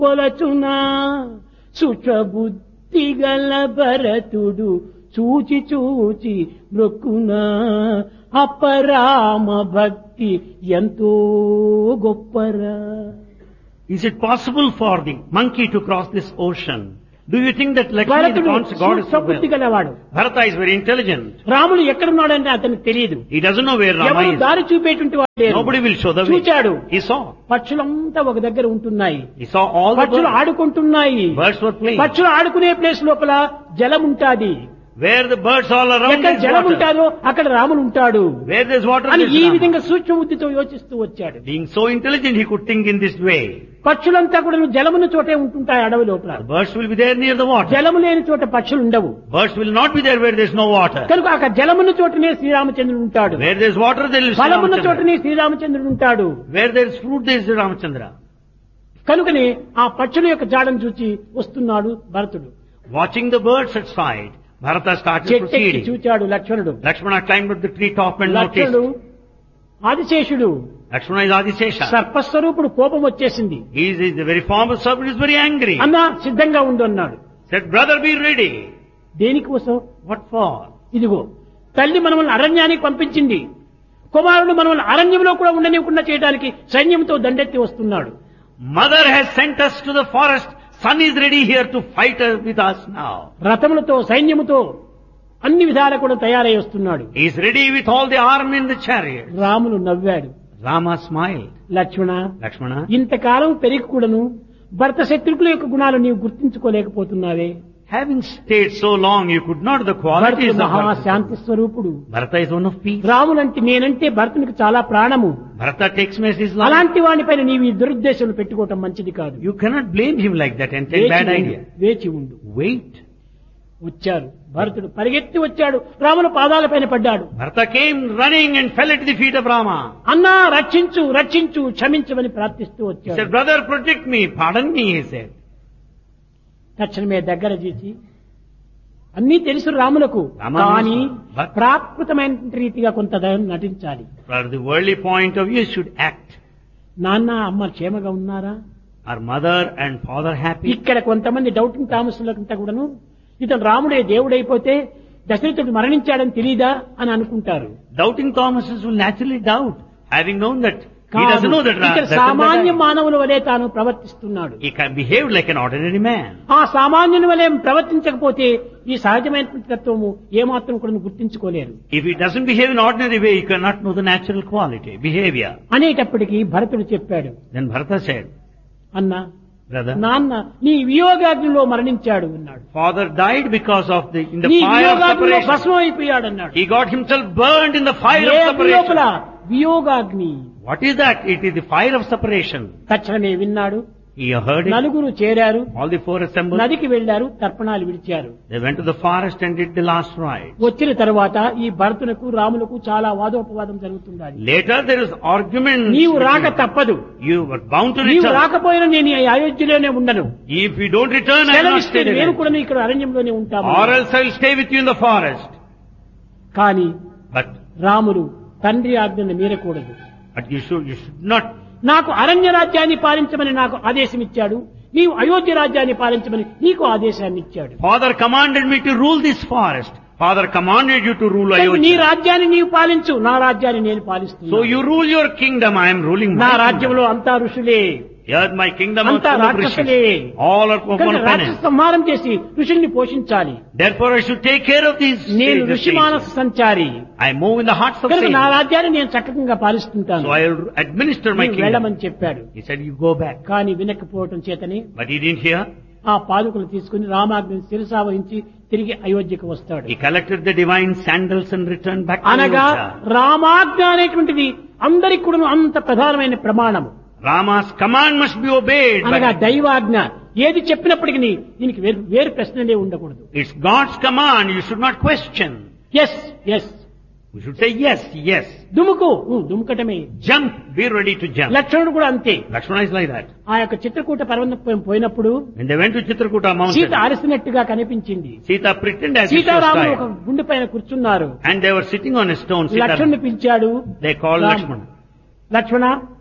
పొలచునా సుచబుద్ధి గల భరతుడు చూచి చూచి మృక్కునా అపరామ భక్తి ఎంతో గొప్పరా. Is it possible for the monkey to cross this ocean? Do you think that Lakshmi is the god is so బుద్ధి well? గలవాడు. Bharata is very intelligent. రాముడు ఎక్కడున్నాడంటే అతనికి తెలియదు. He doesn't know where Rama ఎవరు is. దారి చూపేటువంటి వాడు లేరు. Nobody will show the way. చూచాడు. He saw. పక్షులంతా ఒక దగ్గర ఉంటున్నాయి. He saw all the పక్షులు birds. ఆడుకుంటున్నాయి. Birds were playing. పక్షులు ఆడుకునే ప్లేస్ లోపల జలం ఉంటాది. Where the birds all around ఎక్కడ is జలం water. ఉంటాదో అక్కడ రాముడు ఉంటాడు Where there's water అని there's ఈ Rama. విధంగా సూక్ష్మ బుద్ధితో యోచిస్తూ వచ్చాడు. Being so intelligent, he could think in this way. పక్షులంతా కూడా జలమున్న చోటే ఉంటుంటాయి అడవి లోపల. The birds will be there near the water. జలము లేని చోట పక్షులు ఉండవు. Birds will not be there where there's no water. కనుక అక్కడ జలమున్న చోటనే శ్రీరామచంద్రుడు ఉంటాడు. Where there's water, there is ఫలమున్న Ramachandra. చోటనే శ్రీరామచంద్రుడు ఉంటాడు. Where there's fruit, there is Ramachandra. కనుకనే ఆ పక్షుల యొక్క జాడను చూచి వస్తున్నాడు భరతుడు. Watching the birds at side, Bharata started చెట్టెక్కి proceeding. చూచాడు లక్ష్మణుడు. Lakshmana climbed up the tree top and లక్ష్మణుడు noticed. ఆదిశేషుడు Lakshmana is Adisesha. సర్పస్వరూపుడు, కోపం వచ్చేసింది. He is the very form of serpent, is very angry. అన్నా సిద్ధంగా ఉండు అన్నాడు. Said, brother, be ready. దేనికోసం? What for? ఇదిగో తల్లి మనల్ని అరణ్యానికి పంపించింది. కుమారుడు మనల్ని అరణ్యంలో కూడా ఉండనివ్వకుండా చేయడానికి సైన్యంతో దండెత్తి వస్తున్నాడు. Mother has sent us to the forest. Son is ready here to fight with us now. రథములతో సైన్యముతో అన్ని విధాలా కూడా తయారై వస్తున్నాడు. He is ready with all the army in the chariot. Ramulu నవ్వాడు. Rama smiled. లక్ష్మణ, Lakshmana, ఇంతకాలం పెరిగి కూడాను భర్త శత్రుకుల యొక్క గుణాలు నీవు గుర్తించుకోలేకపోతున్నావే. having stayed so long, you could not the qualities భరతుడు of Bharata. మహాశాంతి స్వరూపుడు. Bharata is one of peace. రాములంటే నేనంటే భరతునికి చాలా ప్రాణము. Bharata takes me as his life. అలాంటి వాడిపైన నీవు ఈ దురుద్దేశాలు పెట్టుకోవటం మంచిది కాదు. You cannot blame him like that and take bad idea. వేచి ఉండు. Wait. వచ్చారు. భరతుడు పరిగెత్తి వచ్చాడు. రాముల పాదాలపైన పడ్డాడు. Bharata came running and fell at the feet of Rama. అన్నా రక్షించు, రక్షించు, క్షమించమని ప్రార్థిస్తూ He వచ్చాడు. said, brother, protect me, pardon me, he said. తక్షణమే దగ్గర చేసి అన్నీ తెలుసు రాములకు, రామ కానీ but- ప్రాకృతమైన రీతిగా కొంత నటించాలి. For the worldly point of view, you should act. నాన్న అమ్మ క్షేమగా ఉన్నారా? Are mother and father happy? ఇక్కడ కొంతమంది డౌటింగ్ థామస్లంతా కూడాను ఇతను రాముడే దేవుడైపోతే దశరథుడు మరణించాడని తెలియదా అని అనుకుంటారు. Doubting Thomases will naturally doubt, having known that he కాదు, doesn't know that ఇక్కడ Dasharatha సామాన్య died. మానవుల వలె తాను ప్రవర్తిస్తున్నాడు. He can behave like an ordinary man. ఆ సామాన్యుని వలె ప్రవర్తించకపోతే ఈ సహజమైనటువంటి తత్వము ఏమాత్రం కూడా గుర్తించుకోలేరు. If he doesn't behave in ordinary way, you cannot know the natural quality, behavior. అనేటప్పటికీ భరతుడు చెప్పాడు, Then Bharata said, అన్నా brother, నాన్న నీ వియోగాగ్నిలో మరణించాడు అన్నాడు. father died because of in the నీ fire of వియోగాగ్నిలో separation. భస్మం అయిపోయాడు అన్నాడు. He got himself burned in the fire A of అగ్ని లోపల? separation. వియోగాగ్ని. What is that? It is the fire of separation. తక్షణమే విన్నాడు. He heard it. నలుగురు చేరారు. All the four assembled. నదికి వెళ్లారు. తర్పణాలు విడిచారు. They went to the forest and did the last rite. వచ్చిన తర్వాత ఈ భరతునకు రాములకు చాలా వాదోపవాదం జరుగుతుంది. Later there is argument. నీవు రాక తప్పదు. You were bound to నీవు return. రాకపోయినా నేను ఈ అయోధ్యలోనే ఉండను. If you don't return, I will not సెలవిస్తే stay నేను there. కూడా ఇక్కడ అరణ్యంలోనే ఉంటాము. Or else I will stay with you in the forest. కానీ But రాముడు తండ్రి ఆజ్ఞను మీరకూడదు. you should not. నాకు అరణ్య రాజ్యాన్ని పాలించమని నాకు ఆదేశం ఇచ్చాడు. నీవు అయోధ్య రాజ్యాన్ని పాలించమని నీకు ఆదేశాన్ని ఇచ్చాడు. Father commanded me to rule this forest. Father commanded you to rule నీ Ayodhya. రాజ్యాన్ని నీవు పాలించు, నా రాజ్యాన్ని నేను పాలిస్తున్నాను. So you rule your kingdom. I am ruling నా my kingdom. రాజ్యంలో అంతా ఋషులే, Here my kingdom is అంతా full of రాక్షసులే. rishis. All are కనుక one రాక్షస opponent. సంహారం చేసి ఋషుల్ని పోషించాలి. Therefore I should take care of these నేను stages. ఋషి మానస సంచారి I move in the hearts of కనుక నా sages. రాజ్యాన్ని నేను చక్కగా పాలిస్తుంటాను. So I will administer my నీవు kingdom. వెళ్ళమని చెప్పాడు. He said, you go back. కానీ వినకపోవటం చేతనే But he didn't hear. ఆ పాదుకలు తీసుకుని రామాజ్ఞని శిరసావహించి తిరిగి అయోధ్యకు వస్తాడు. He collected the divine sandals and returned back to అనగా Ayodhya. రామాజ్ఞ అనేటువంటిది అందరికి కూడా అంత ప్రధానమైన ప్రమాణము. Rama's command must be obeyed. అనగా But దైవాజ్ఞ ఏది చెప్పినప్పటికీ దీనికి వేరు ప్రశ్నలే ఉండకూడదు. it's God's command. You should not question. Yes yes, We should say yes, yes. దుముకు దుముకటమే. Jump. Be ready to jump. లక్ష్మణుడు కూడా అంతే. Lakshmana is like that. ఆ యొక్క చిత్రకూట పర్వతం పోయినప్పుడు When they went to Chitrakuta mountain, Sita అలసినట్టుగా కనిపించింది. Sita pretended as if she was సీతారాములు ఒక tired. గుండె పైన కూర్చున్నారు. And they were sitting on a stone. Sita, లక్ష్మణుని పిలిచాడు. they called Ram. Lakshmana. Lakshmana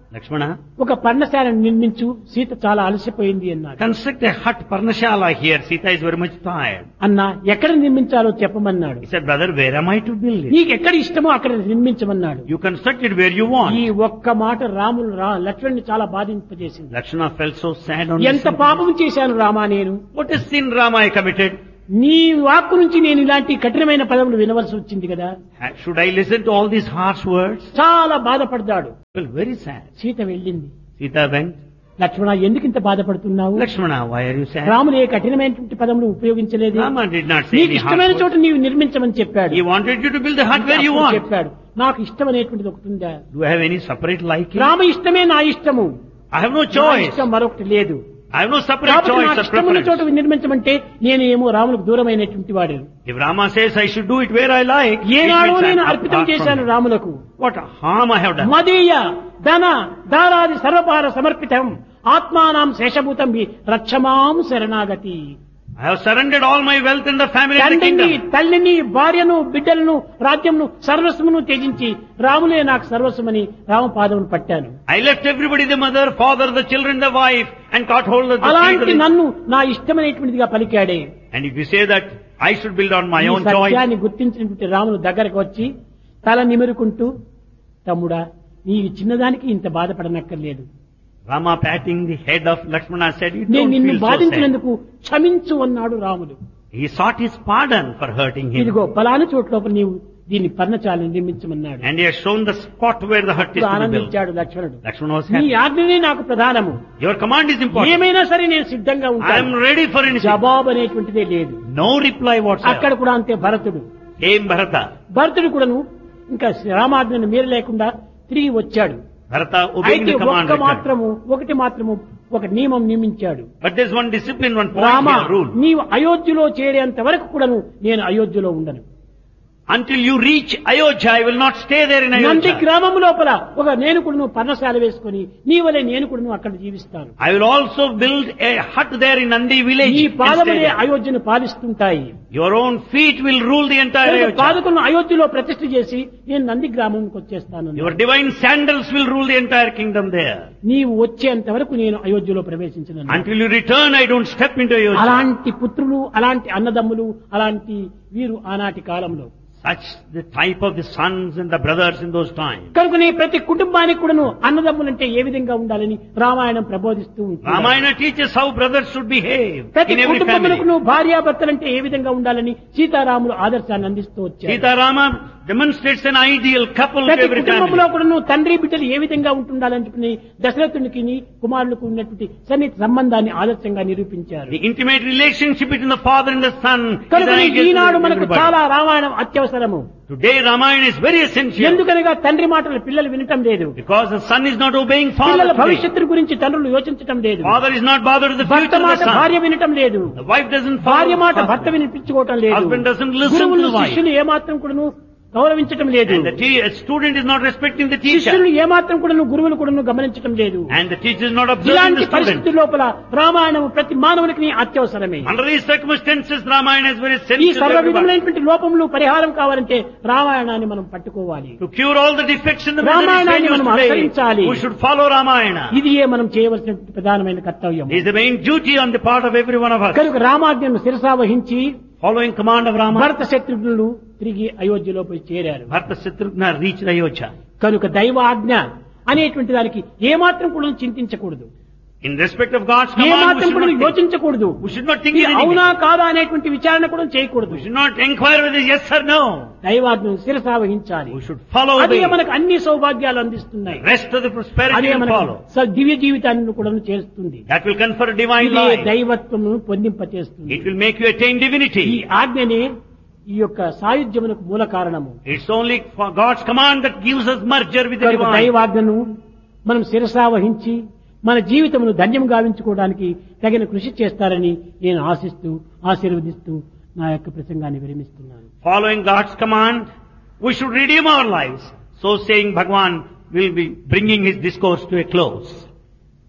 Lakshmana, ఒక పర్ణశాలను నిర్మించు, సీత చాలా అలసిపోయింది అన్నాడు. construct a hut, Parnashala here. Sita is very much tired. అన్నా ఎక్కడ నిర్మించాలో చెప్పమన్నాడు. He said, brother, where am I to build it? నీకు ఎక్కడ ఇష్టమో అక్కడ నిర్మించమన్నాడు. You construct it where you want. ఈ ఒక్క మాట లక్ష్మణుని చాలా బాధింపజేసింది. Lakshmana felt so sad on ఎంత listening. పాపం చేశాను రామా నేను. What a sin, Rama, I committed. నీ వాక్కు నుంచి నేను ఇలాంటి కఠినమైన పదములు వినవలసి వచ్చింది కదా. Should I listen to all these harsh words? చాలా బాధపడ్డాడు. Well, very sad. సీత వెళ్ళింది. Sita went. లక్ష్మణ ఎందుకు ఇంత బాధపడుతున్నావు? Lakshmana, why are you sad? రాముడు ఏ కఠినమైనటువంటి పదములు ఉపయోగించలేదు. Rama did not say నీకు any ఇష్టమైన harsh చోట words. నీవు నిర్మించమని చెప్పాడు. He wanted you to build the hut where you అప్పుడు want. చెప్పాడు నాకు ఇష్టం అనేటువంటిది ఒకటి ఉందా? Do I have any separate liking? Rama ఇష్టమే నా ఇష్టము. I have no నా choice. ఇష్టం మరొకటి లేదు. I have no separate కాబట్టి choice నాకు or ఇష్టమున్న చోట preference. నిర్మించమంటే నేను ఏమో రాములకు దూరమైనటువంటి వాడు. If Rama says I should do it where I like, it ఏనాడో means నేను I'm అర్పితం apart చేశాను from him. రాములకు. What harm I have done? మదీయ ధన దారాది సర్వపార సమర్పితం ఆత్మానాం శేషభూతం రక్షమాం శరణాగతి. I have surrendered all my wealth in the family and the తండ్రిని kingdom. తల్లిని భార్యను బిడ్డలను రాజ్యంను సర్వస్వమును త్యజించి రాములే నాకు సర్వస్వమని రామపాదమును పట్టాను. I left everybody, the mother, father, the children, the wife, and caught hold of the అలాంటి feet of నన్ను నా ఇష్టమైనటువంటిదిగా పలికాడే. And if you say that I should build on my ఈ own choice, సత్యాన్ని గుర్తించినటువంటి రాములు దగ్గరకు వచ్చి తల నిమురుకుంటూ తమ్ముడా నీ చిన్నదానికి ఇంత బాధపడనక్కర్లేదు. Rama patting the head of Lakshmana said, you నేను don't నిన్ను feel so sad. బాధించినందుకు క్షమించు అన్నాడు రాముడు. He sought his pardon for hurting him. ఇదిగో పలానా చోట్లోపల నీవు దీన్ని పర్ణశాలను నిర్మించమన్నాడు. And he has shown the spot where the hut is to be built. ఆనందించాడు లక్ష్మణుడు. Lakshmana was నీ happy. ఆజ్ఞనే నాకు ప్రధానము. Your command is important. ఏమైనా సరే నేను సిద్ధంగా I am ఉంటాను. ready for anything. జవాబు అనేటువంటిదే లేదు. No reply whatsoever. అక్కడ కూడా అంతే భరతుడు. Came Bharata. భరతుడు కూడాను ఇంకా రామాజ్ఞను మీర లేకుండా తిరిగి వచ్చాడు. Bharata obeying అయితే the command. ఒకటి మాత్రము ఒక నియమం నియమించాడు. But there's one discipline, one point Rama here, rule. నీవు అయోధ్యలో చేరేంత వరకు కూడాను నేను అయోధ్యలో ఉండను. Until you reach Ayodhya, I will not stay there in Nandi Ayodhya. గ్రామం లోపల ఒక నేను కూడా పర్ణశాల వేసుకొని నీ వలే నేను కూడా అక్కడ జీవిస్తాను. I will also build a hut there in Nandi village. ఈ and stay పాదములే there. అయోధ్యను పాలిస్తుంటాయి. Your own feet will rule the entire Ayodhya. పాదకులను అయోధ్యలో ప్రతిష్ఠ చేసి నేను నంది గ్రామంకి వచ్చేస్తాను. Your divine sandals will rule the entire kingdom there. నీవు వచ్చేంత వరకు నేను అయోధ్యలో ప్రవేశించను. Until you return, I don't step into Ayodhya. అలాంటి పుత్రులు అలాంటి అన్నదమ్ములు అలాంటి వీరు ఆనాటి కాలంలో. Such the type of the sons and the brothers in those times. కనుకనే ప్రతి కుటుంబానికి కూడాను అన్నదమ్ములంటే ఏ విధంగా ఉండాలని రామాయణం ప్రబోధిస్తూ ఉంటుంది. Ramayana teaches how brothers should behave ప్రతి in every కుటుంబములకు family. భార్యాభర్తలంటే ఏ విధంగా ఉండాలని సీతారాములు ఆదర్శాన్ని అందిస్తూ వచ్చారు. Sita Rama demonstrates an ideal couple to ప్రతి every కుటుంబంలో family. కూడాను తండ్రి బిడ్డలు ఏ విధంగా ఉంటుండాలని చెప్పి దశరథునికి కుమారులకు ఉన్నటువంటి సన్నిహిత సంబంధాన్ని ఆదర్శంగా నిరూపించారు. The intimate relationship between the father and the son is an కనుక ideal ఈనాడు to మనకు everybody. చాలా Ramayanam అత్యవసరము. Today Ramayana is very essential ఎందుకనగా తండ్రి మాటలు పిల్లలు వినటం లేదు. because the son is not obeying father పిల్లల today. భవిష్యత్తు గురించి తండ్రులు యోచించటం లేదు. Father is not bothered with the భర్త future of మాట the son. భార్య వినటం లేదు. The wife doesn't భార్య follow మాట the భర్త husband. వినిపించుకోవటం లేదు. Husband doesn't listen to గురువులు the wife. శిష్యులు ఏమాత్రం కూడాను గౌరవించటం లేదు. And a student is not respecting the teacher. శిష్యులు ఏమాత్రం కూడాను గురువులు కూడాను గమనించటం లేదు. And the teacher is not observing ఇలాంటి the student. పరిస్థితి లోపల రామాయణం ప్రతి మానవునికి అత్యవసరమే. Under these circumstances, Ramayana is very ఈ sensitive to సర్వ everybody. విధములైనటువంటి లోపములు పరిహారం కావాలంటే రామాయణాన్ని మనం పట్టుకోవాలి. To cure all the defects in the రామాయణాన్ని failures మనం today, అనుసరించాలి. we should follow Ramayana. ఇది మనం చేయవలసినటువంటి ప్రధానమైన కర్తవ్యం. It is the main duty on the part of every one of us. కనుక రామాజ్ఞను శిరసా వహించి Following command of Rama, భరత శత్రుఘ్నులు తిరిగి అయోధ్యలో పోయి చేరారు. Bharata Shatrugna reached Ayodhya. కనుక దైవాజ్ఞ అనేటువంటి దానికి ఏమాత్రం కూడా చింతించకూడదు. In respect of God's command, we ఏమాత్రం should కూడా not think. యోచించకూడదు. We should not think ఇది anything. అవునా కాదా అనేటువంటి విచారణ కూడా చేయకూడదు. We should not inquire whether yes or no. దైవాజ్ఞను శిరసా వహించాలి. We should follow అదే the మనకు అన్ని సౌభాగ్యాలు అందిస్తున్నాయి. rest of the prosperity అదే will మనకు follow. దివ్య జీవితాన్ని కూడా చేస్తుంది. That will confer a divine ఇదే life. దైవత్వమును పొందింపచేస్తుంది. It will make you attain ఈ divinity. ఆజ్ఞనే ఈ యొక్క సాయుధ్యమునకు మూల కారణము. It's only for God's command that gives us merger with the కనుక divine. దైవాజ్ఞను మనం శిరసా వహించి మన జీవితమును ధన్యం గావించుకోవడానికి తగిన కృషి చేస్తారని నేను ఆశిస్తూ ఆశీర్వదిస్తూ నా యొక్క ప్రసంగాన్ని విరమిస్తున్నాను. Following God's command, we should redeem our lives. So saying, Bhagwan will be bringing his discourse to a close.